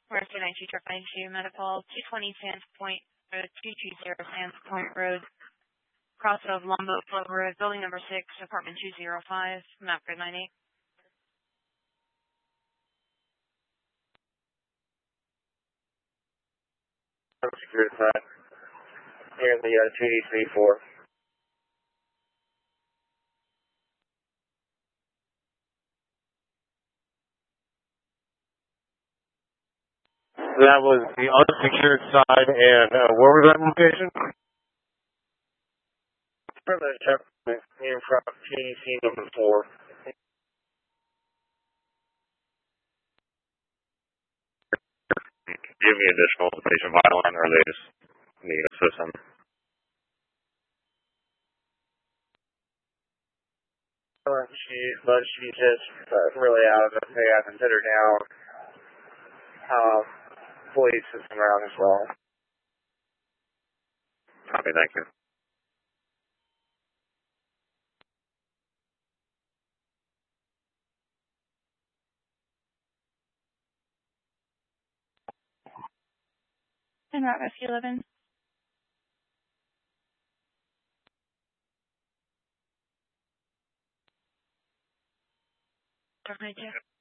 Rescue 92 Truck 92, Metapol 220 Sands Point Road, 220 Sands Point Road, cross of Longboat Flow Road, building number 6, apartment 205, map grid 98. Secure side. Here in the 234. That was the unsecured side, and where was that location? From the checkpoint in front of TDC number 4. Give me additional patient vital line, or they just need a system. But she's just really out of it. They have considered now police system around as well. Copy, thank you. And Route Rescue 11. Truck 92.